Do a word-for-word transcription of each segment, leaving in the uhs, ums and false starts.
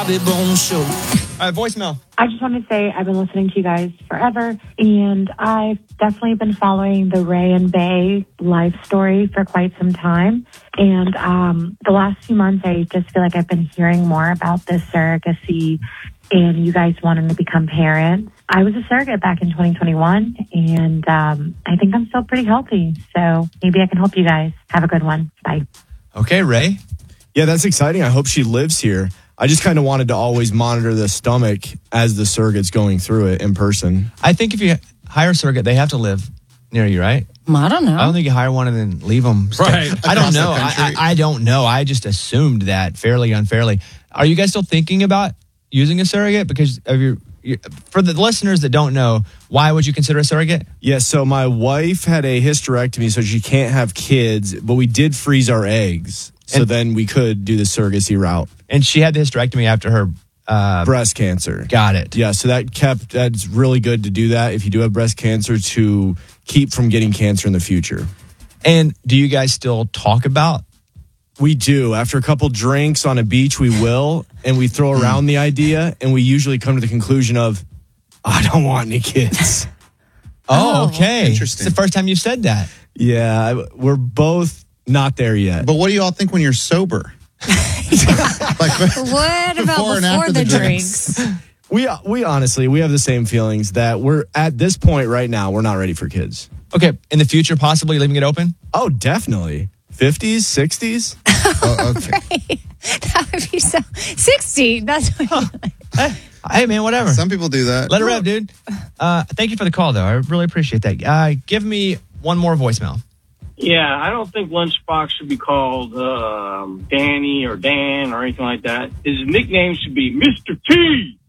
Bobby Bones Show. All right, voicemail. I just want to say I've been listening to you guys forever, and I've definitely been following the Ray and Bay life story for quite some time. And um, the last few months, I just feel like I've been hearing more about this surrogacy and you guys wanting to become parents. I was a surrogate back in twenty twenty-one, and um, I think I'm still pretty healthy. So maybe I can help you guys. Have a good one. Bye. Okay, Ray. Yeah, that's exciting. I hope she lives here. I just kind of wanted to always monitor the stomach as the surrogate's going through it in person. I think if you hire a surrogate, they have to live near you, right? I don't know. I don't think you hire one and then leave them. Right. I don't know. I, I, I don't know. I just assumed that fairly unfairly. Are you guys still thinking about using a surrogate? Because of your, your, for the listeners that don't know, why would you consider a surrogate? Yeah, so my wife had a hysterectomy, so she can't have kids, but we did freeze our eggs. So and, then we could do the surrogacy route. And she had the hysterectomy after her uh, breast cancer. Got it. Yeah, so that kept, that's really good to do that if you do have breast cancer, to keep from getting cancer in the future. And do you guys still talk about? We do. After a couple drinks on a beach, we will, and we throw around the idea, and we usually come to the conclusion of, I don't want any kids. Oh, okay. Interesting. It's the first time you've said that. Yeah, we're both not there yet. But what do you all think when you're sober? like, what about before, before the, the drinks? drinks? We we honestly, we have the same feelings that we're at this point right now, we're not ready for kids. Okay, in the future, possibly leaving it open? Oh, definitely. fifties, sixties? Oh, okay. Right. That would be so... sixty, that's what huh. hey, hey, man, whatever. Some people do that. Let it rip, dude. Uh, thank you for the call, though. I really appreciate that. Uh, give me one more voicemail. Yeah, I don't think Lunchbox should be called um, Danny or Dan or anything like that. His nickname should be Mister T.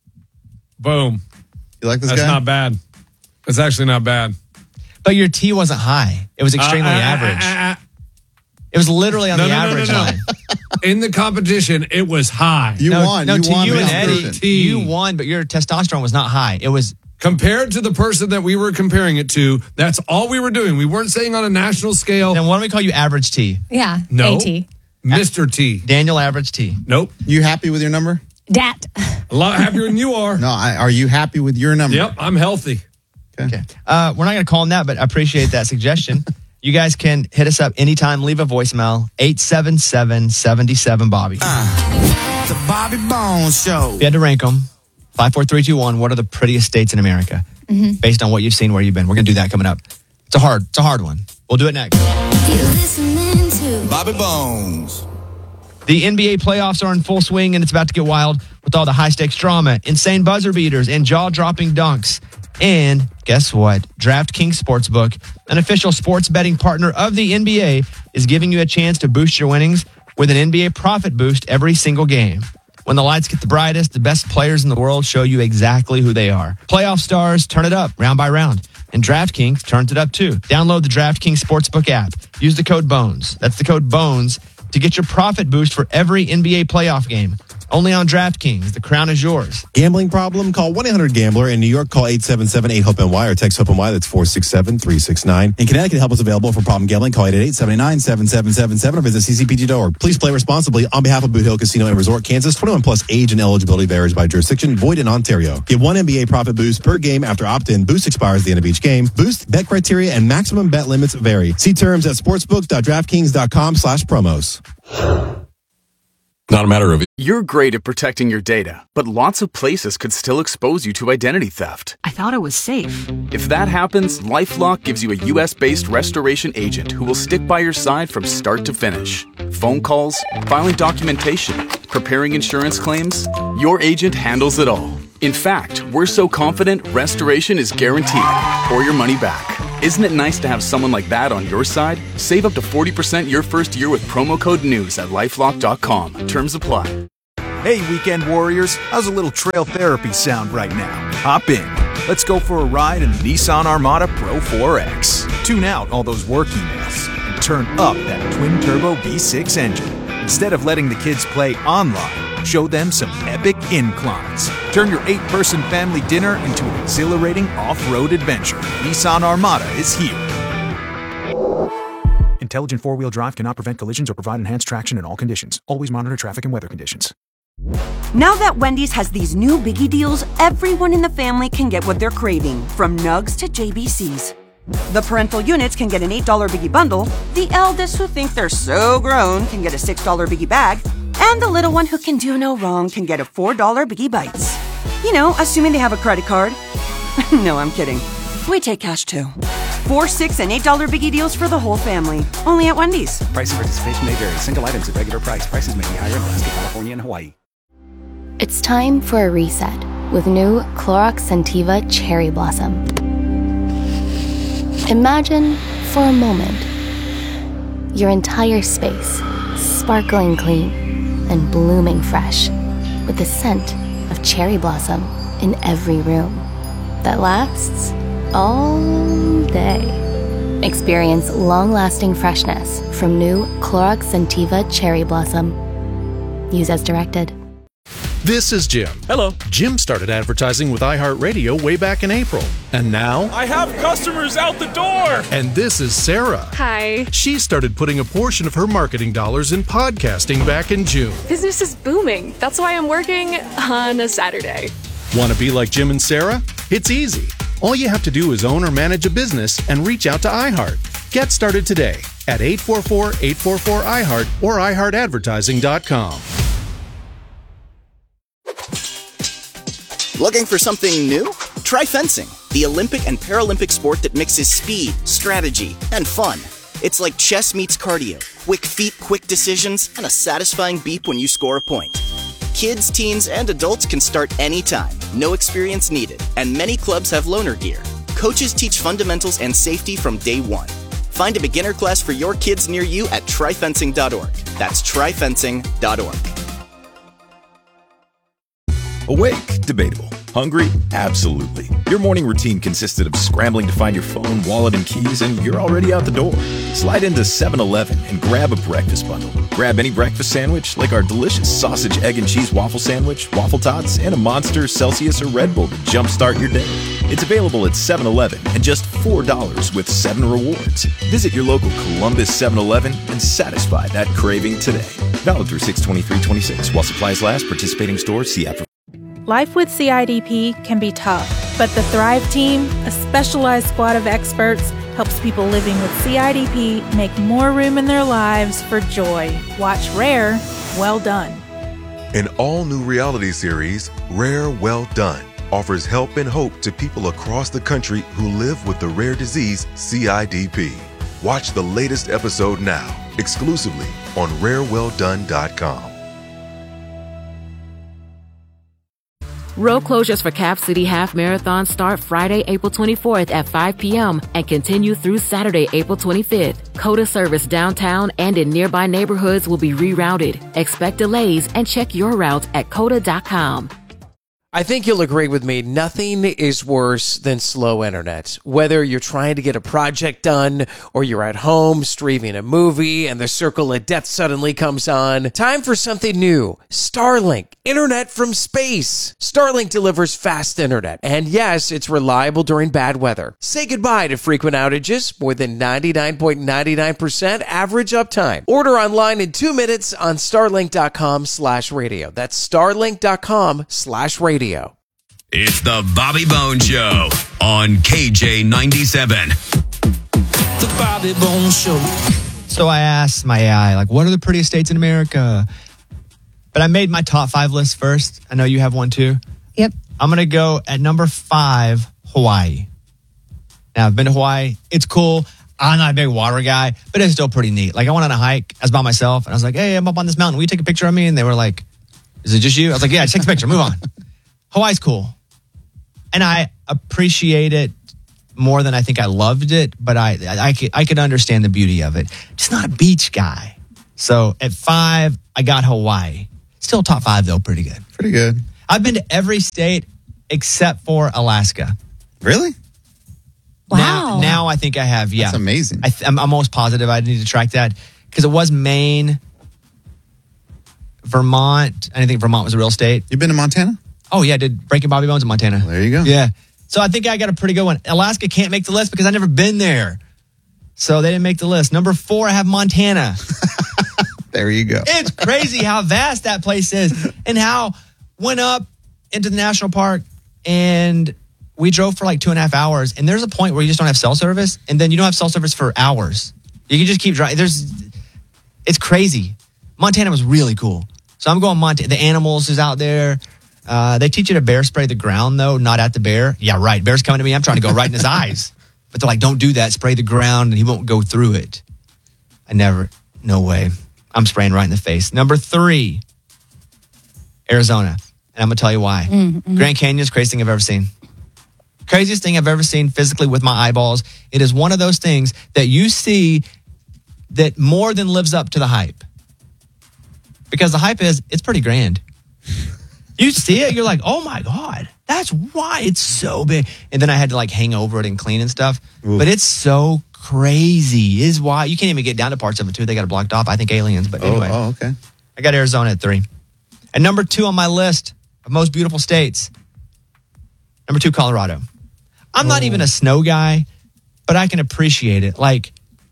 Boom. You like this That's guy? That's not bad. It's actually not bad. But your T wasn't high. It was extremely uh, uh, Uh, average. uh, uh, it was literally on no, the no, average no, no, no. line. In the competition, it was high. You no, won. No, you to won you and Eddie, T. you won, but your testosterone was not high. It was... Compared to the person that we were comparing it to, that's all we were doing. We weren't saying on a national scale. Then why don't we call you Average T? Yeah. No. A-T. Mister T. Daniel Average T. Nope. You happy with your number? Dat. A lot happier than you are. No, I, are you happy with your number? Yep, I'm healthy. Okay. okay. Uh, we're not going to call him that, but I appreciate that suggestion. You guys can hit us up anytime. Leave a voicemail. eight seven seven, seven seven, Bobby. Uh, the Bobby Bones Show. If you had to rank them, five, four, three, two, one, what are the prettiest states in America? Mm-hmm. Based on what you've seen, where you've been. We're going to do that coming up. It's a hard, it's a hard one. We'll do it next. You're listening to Bobby Bones. The N B A playoffs are in full swing, and it's about to get wild with all the high-stakes drama, insane buzzer beaters, and jaw-dropping dunks. And guess what? DraftKings Sportsbook, an official sports betting partner of the N B A, is giving you a chance to boost your winnings with an N B A profit boost every single game. When the lights get the brightest, the best players in the world show you exactly who they are. Playoff stars turn it up round by round. And DraftKings turns it up too. Download the DraftKings Sportsbook app. Use the code BONES. That's the code BONES to get your profit boost for every N B A playoff game. Only on DraftKings. The crown is yours. Gambling problem? Call one eight hundred gambler. In New York, call eight seven seven, eight hope N Y or text HOPE-NY. That's four six seven, three six nine. In Connecticut, help is available for problem gambling. Call eight eight eight, seven nine, seven seven seven seven or visit c c p g dot org. Please play responsibly. On behalf of Boot Hill Casino and Resort, Kansas, twenty-one plus age and eligibility varies by jurisdiction. Void in Ontario. Get one N B A profit boost per game after opt-in. Boost expires at the end of each game. Boost, bet criteria, and maximum bet limits vary. See terms at sportsbook dot draftkings dot com slash promos. Not a matter of it. You're great at protecting your data, but lots of places could still expose you to identity theft. I thought it was safe. If that happens, LifeLock gives you a U S-based restoration agent who will stick by your side from start to finish. Phone calls, filing documentation, preparing insurance claims, your agent handles it all. In fact, we're so confident restoration is guaranteed or your money back. Isn't it nice to have someone like that on your side? Save up to forty percent your first year with promo code NEWS at lifelock dot com. Terms apply. Hey, weekend warriors. How's a little trail therapy sound right now? Hop in. Let's go for a ride in the Nissan Armada Pro four X. Tune out all those work emails and turn up that twin-turbo V six engine. Instead of letting the kids play online, show them some epic inclines. Turn your eight-person family dinner into an exhilarating off-road adventure. Nissan Armada is here. Intelligent four-wheel drive cannot prevent collisions or provide enhanced traction in all conditions. Always monitor traffic and weather conditions. Now that Wendy's has these new biggie deals, everyone in the family can get what they're craving, from nugs to J B Cs. The parental units can get an eight dollar biggie bundle, the eldest who think they're so grown can get a six dollar biggie bag, and the little one who can do no wrong can get a four dollar biggie bites. You know, assuming they have a credit card. No, I'm kidding. We take cash too. Four, six, and eight dollar biggie deals for the whole family. Only at Wendy's. Price and participation may vary. Single items at regular price. Prices may be higher in Alaska, California, and Hawaii. It's time for a reset with new Clorox Scentiva Cherry Blossom. Imagine, for a moment, your entire space sparkling clean and blooming fresh with the scent of cherry blossom in every room that lasts all day. Experience long-lasting freshness from new Clorox Scentiva Cherry Blossom. Use as directed. This is Jim. Hello. Jim started advertising with iHeartRadio way back in April. And now, I have customers out the door. And this is Sarah. Hi. She started putting a portion of her marketing dollars in podcasting back in June. Business is booming. That's why I'm working on a Saturday. Want to be like Jim and Sarah? It's easy. All you have to do is own or manage a business and reach out to iHeart. Get started today at eight four four, eight four four, I heart or i heart advertising dot com. Looking for something new? Try fencing, the Olympic and Paralympic sport that mixes speed, strategy, and fun. It's like chess meets cardio, quick feet, quick decisions, and a satisfying beep when you score a point. Kids, teens, and adults can start anytime, no experience needed, and many clubs have loaner gear. Coaches teach fundamentals and safety from day one. Find a beginner class for your kids near you at try fencing dot org. That's try fencing dot org. Awake? Debatable. Hungry? Absolutely. Your morning routine consisted of scrambling to find your phone, wallet, and keys, and you're already out the door. Slide into seven eleven and grab a breakfast bundle. Grab any breakfast sandwich, like our delicious sausage, egg, and cheese waffle sandwich, waffle tots, and a Monster, Celsius, or Red Bull to jumpstart your day. It's available at seven eleven and just four dollars with seven rewards. Visit your local Columbus seven eleven and satisfy that craving today. Valid through six twenty-three twenty-six. While supplies last, participating stores, see app for. Life with C I D P can be tough, but the Thrive Team, a specialized squad of experts, helps people living with C I D P make more room in their lives for joy. Watch Rare, Well Done. An all-new reality series, Rare Well Done, offers help and hope to people across the country who live with the rare disease C I D P. Watch the latest episode now, exclusively on rare well done dot com. Road closures for Cap City Half Marathon start Friday, April twenty-fourth at five p.m. and continue through Saturday, April twenty-fifth. COTA service downtown and in nearby neighborhoods will be rerouted. Expect delays and check your route at cota dot com. I think you'll agree with me, nothing is worse than slow internet. Whether you're trying to get a project done or you're at home streaming a movie and the circle of death suddenly comes on, time for something new. Starlink, internet from space. Starlink delivers fast internet, and yes, it's reliable during bad weather. Say goodbye to frequent outages, more than ninety-nine point nine nine percent average uptime. Order online in two minutes on starlink dot com slash radio. That's starlink dot com slash radio. It's the Bobby Bones Show on K J ninety-seven. The Bobby Bones Show. So I asked my A I, like, what are the prettiest states in America? But I made my top five list first. I know you have one too. Yep. I'm going to go at number five, Hawaii. Now, I've been to Hawaii. It's cool. I'm not a big water guy, but it's still pretty neat. Like, I went on a hike. I was by myself, and I was like, hey, I'm up on this mountain. Will you take a picture of me? And they were like, is it just you? I was like, yeah, just take a picture. Move on. Hawaii's cool. And I appreciate it more than I think I loved it, but I, I, could, I could understand the beauty of it. Just not a beach guy. So at five, I got Hawaii. Still top five, though, pretty good. Pretty good. I've been to every state except for Alaska. Really? Wow. Now, now I think I have, yeah. That's amazing. I th- I'm almost positive I need to track that because it was Maine, Vermont. I didn't think Vermont was a real state. You been to Montana? Oh, yeah, I did Breaking Bobby Bones in Montana. Well, there you go. Yeah. So I think I got a pretty good one. Alaska can't make the list because I've never been there. So they didn't make the list. Number four, I have Montana. There you go. It's crazy how vast that place is and how went up into the national park and we drove for like two and a half hours. And there's a point where you just don't have cell service and then you don't have cell service for hours. You can just keep driving. There's, it's crazy. Montana was really cool. So I'm going Montana. The animals is out there. Uh, they teach you to bear spray the ground though, not at the bear. Yeah, right. Bear's coming to me. I'm trying to go right in his eyes. But they're like, don't do that. Spray the ground and he won't go through it. I never, no way. I'm spraying right in the face. Number three, Arizona. And I'm going to tell you why. Mm-hmm. Grand Canyon is the craziest thing I've ever seen. Craziest thing I've ever seen physically with my eyeballs. It is one of those things that you see that more than lives up to the hype. Because the hype is, it's pretty grand. You see it, you're like, oh my God, that's why it's so big. And then I had to like hang over it and clean and stuff. Ooh. But it's so crazy. Is why you can't even get down to parts of it too. They got it blocked off. I think aliens, but anyway. Oh, oh, okay. I got Arizona at three. And number two on my list of most beautiful states, number two, Colorado. I'm oh. not even a snow guy, but I can appreciate it. Like,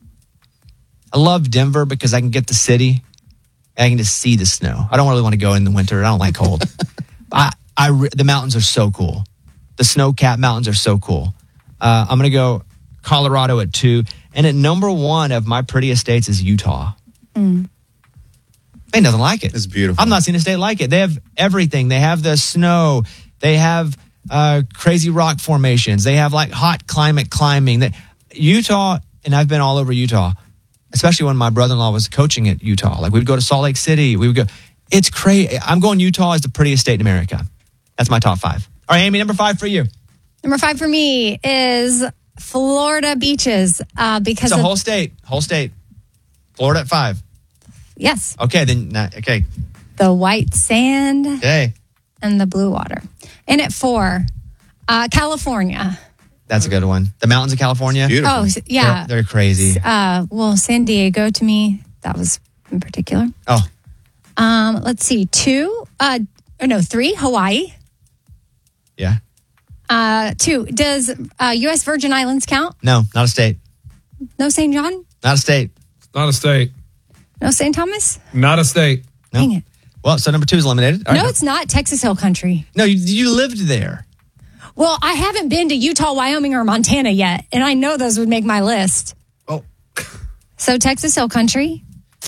I love Denver because I can get the city and I can just see the snow. I don't really want to go in the winter. I don't like cold. I, I, the mountains are so cool. The snow-capped mountains are so cool. Uh, I'm going to go Colorado at two. And at number one of my prettiest states is Utah. Mm. Maine doesn't like it. It's beautiful. I'm not seeing a state like it. They have everything. They have the snow. They have uh, crazy rock formations. They have like hot climate climbing. They, Utah, and I've been all over Utah, especially when my brother-in-law was coaching at Utah. Like, we'd go to Salt Lake City. We would go. It's crazy. I'm going Utah as the prettiest state in America. That's my top five. All right, Amy, number five for you. Number five for me is Florida beaches. Uh, because it's a of, whole state. Whole state. Florida at five. Yes. Okay, then, okay. The white sand. Okay. And the blue water. And at four, uh, California. That's a good one. The mountains of California. Beautiful. Oh, yeah. They're, they're crazy. Uh, well, San Diego to me, that was in particular. Oh. Um, let's see. Two, uh, or no, three, Hawaii. Yeah. Uh, two, does uh, U S Virgin Islands count? No, not a state. No Saint John? Not a state. Not a state. No Saint Thomas? Not a state. No. Dang it. Well, so number two is eliminated. All no, right. it's not. Texas Hill Country. No, you, you lived there. Well, I haven't been to Utah, Wyoming, or Montana yet, and I know those would make my list. Oh. So Texas Hill Country,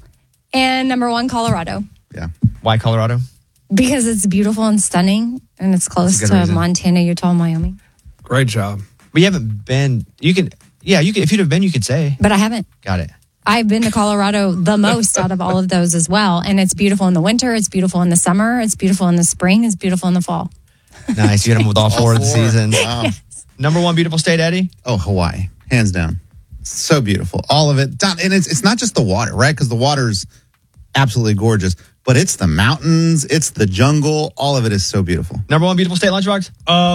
and number one, Colorado. Yeah. Why Colorado? Because it's beautiful and stunning, and it's close to reason. Montana, Utah, and Wyoming. Great job. But you haven't been. You can. Yeah, you could. If you'd have been, you could say. But I haven't. Got it. I've been to Colorado the most out of all of those as well, and it's beautiful in the winter. It's beautiful in the summer. It's beautiful in the spring. It's beautiful in the fall. Nice. You hit them with all four of the seasons. Wow. Yes. Number one beautiful state, Eddie? Oh, Hawaii. Hands down. So beautiful. All of it. And it's it's not just the water, right? Because the water's absolutely gorgeous. But it's the mountains. It's the jungle. All of it is so beautiful. Number one beautiful state, Lunchbox?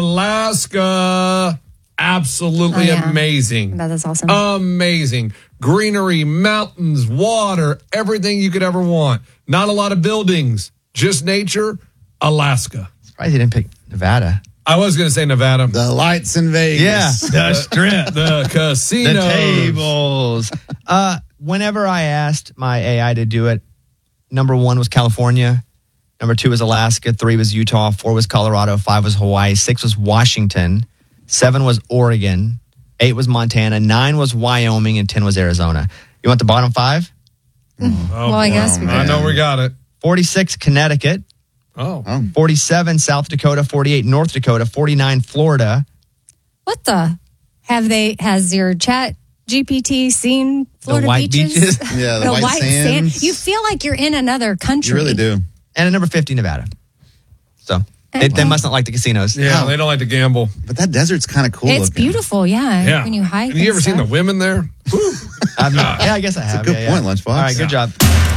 Alaska. Absolutely Oh, yeah. amazing. That is awesome. Amazing. Greenery, mountains, water, everything you could ever want. Not a lot of buildings, just nature. Alaska. Surprised you didn't pick Nevada. I was going to say Nevada. The lights in Vegas. Yeah. The strip. The casino. The tables. uh, whenever I asked my A I to do it, number one was California. Number two was Alaska. Three was Utah. Four was Colorado. Five was Hawaii. Six was Washington. Seven was Oregon. Eight was Montana. Nine was Wyoming. And ten was Arizona. You want the bottom five? Oh, well, I guess we I could. know we got it. forty-six, Connecticut. Oh. Oh. forty-seven, South Dakota. forty-eight, North Dakota. forty-nine, Florida. What the? Have they, has your chat G P T seen Florida white beaches? beaches? Yeah, the, white, sands. You feel like you're in another country. You really do. And at number fifty, Nevada. So they, they must not like the casinos. Yeah, Oh. they don't like to gamble. But that desert's kind of cool It's looking. beautiful, yeah. Yeah. When you hike. Have you and ever seen stuff. the women there? Woo. I've not- yeah, I guess I have. Good yeah, yeah. point, Lunchbox. All right, good Yeah. job.